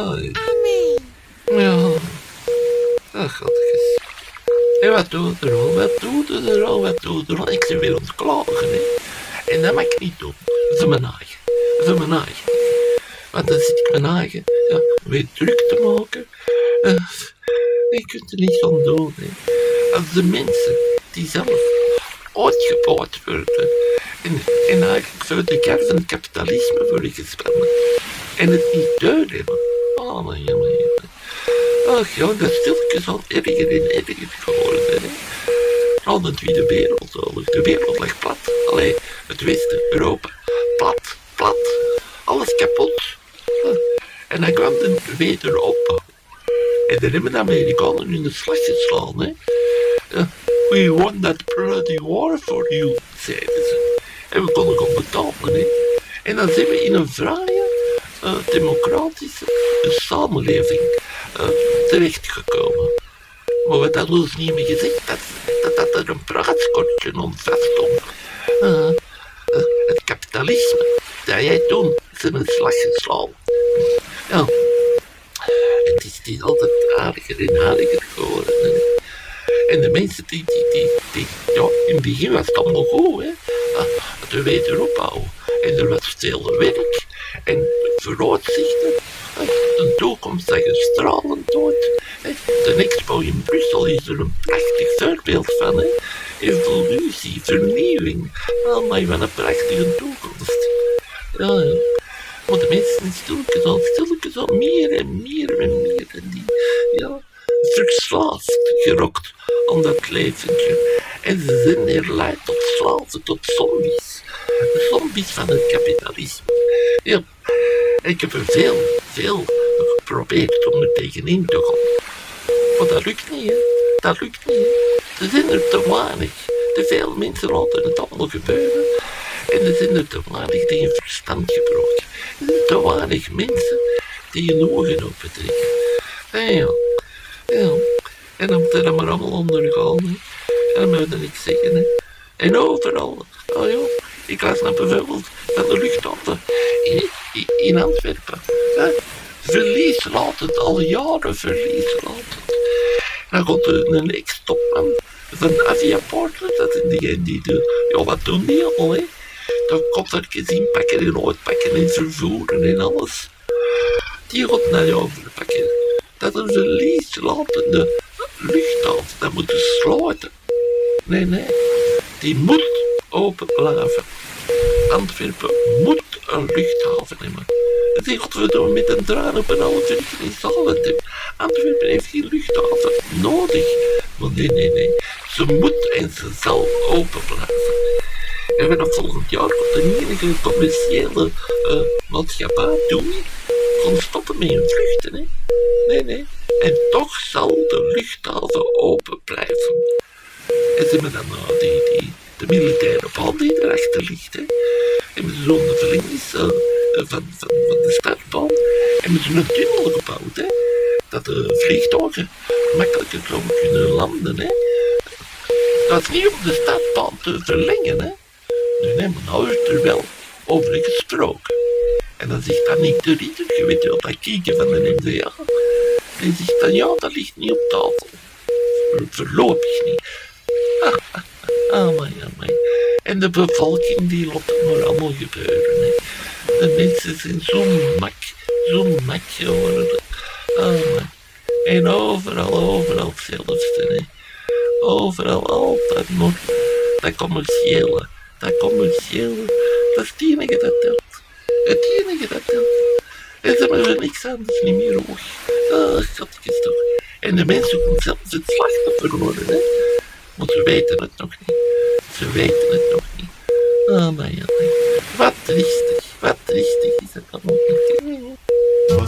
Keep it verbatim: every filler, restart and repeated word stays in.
Amen. Ja. Ach, godjes. En wat doe je er al? Wat doe je er al? Wat doe je er al? Ik zit weer ontklagen, hè. En dat mag ik niet doen. Voor mijn eigen. Voor mijn eigen. Want dan zit ik mijn eigen ja, weer druk te maken. Uh, je kunt er niets aan doen, hè. Als de mensen die zelf uitgebuit worden en, en eigenlijk voor de kar van het kapitalisme worden gespannen en het niet deur hebben. Oh, mijn jongen, jongen. Ach ja, dat stilletjes al erger en erger geworden, hè. Al de Tweede Wereldoorlog, de wereld lag plat. Allee, het Westen, Europa, plat, plat. Alles kapot. En dan kwam de wederopbouw. En dan hebben de Amerikanen in de slag geslaan, hè. Uh, we won that bloody war for you, zeiden ze. En we konden gewoon betalen, hè. En dan zijn we in een fraaie, uh, democratische uh, samenleving uh, terechtgekomen. Maar wat had ons niet meer gezegd, dat, dat, dat er een praatskortje om vast stond. Uh, uh, het kapitalisme, dat jij toen zijn een slag geslaan. Ja, het is, het is altijd aardiger en aardiger geworden, hè. En de mensen die, die, die, die, ja, in het begin was het allemaal goed, hè. De wederopbouw. En er was veel werk. En vooruitzichten. De toekomst zag er stralend uit. De expo in Brussel is er een prachtig voorbeeld van, hè. Evolutie, vernieuwing. Allemaal van een prachtige toekomst. Ja, ja. Maar de mensen zijn stilletjes al, stilletjes al meer en meer en meer. En die, ja, verslaafd gerokt aan dat leventje. En ze zijn herleid tot slaven, tot zombies. De zombies van het kapitalisme. Ja, ik heb er veel, veel geprobeerd om er tegenin te gaan. Maar dat lukt niet, hè. Dat lukt niet, hè. Er zijn er te weinig. Te veel mensen laten het allemaal gebeuren. En er zijn er te weinig die hun verstand gebruiken. Er zijn te weinig mensen die hun ogen opentrekken. En ja, ja. En dan moet je dat maar allemaal ondergaan, hè. En dan moet je niks zeggen, hè. En overal, oh ja, ik las nou bijvoorbeeld van de luchthaven in, in, in Antwerpen. Hè. Verlies laat het, al jaren verlies laat het. Dan komt er een ex-topman van Aviaportlet, dat is diegene die de, ja wat doen die allemaal, hè. Dan komt er inpakken en uitpakken en vervoeren en alles. Die gaat naar jou verpakken. Dat een verlieslatende luchthaven, dat moet je sluiten. Nee, nee, die moet open blijven. Antwerpen moet een luchthaven hebben. Het is godverdomme met een draan op een half uur in Zaventem. Antwerpen heeft geen luchthaven nodig. Maar nee, nee, nee, ze moet en ze zal open blijven. En vanaf volgend jaar komt de enige commerciële uh, maatschappij doen, gaan stoppen met hun vluchten, hè. Nee, nee. En toch zal de luchthaven open blijven. En ze hebben dan uh, die, die, de militaire baan die erachter ligt, hè. En met zo'n verlenging uh, van, van, van de startbaan. En met zo'n tunnel gebouwd, hè. Dat de vliegtuigen makkelijker zouden kunnen landen, hè. Dat is niet om de startbaan te verlengen, hè. Nee, nee, maar nou is er wel over gesproken. En dan zegt dan niet de ridder, je weet wel, dat kieken van de N V A. Die zegt dan, ja, dat ligt niet op tafel. Voorlopig niet. Ah, ah, ah, maar ja, maar. En de bevolking, die laat het maar allemaal gebeuren, hè. De mensen zijn zo mak, zo mak geworden. Ah, maar. En overal, overal hetzelfde, hè. Overal altijd nog dat commerciële. Dat commerciële, dat is het enige dat telt. Het enige dat telt. En ze hebben er niks anders niet meer hoog. Ah, schatjes toch. En de mensen kunnen zelfs het slachtoffer worden, hè. Maar ze weten het nog niet. Ze weten het nog niet. Ah, maar ja, wat triestig, wat triestig is het allemaal niet.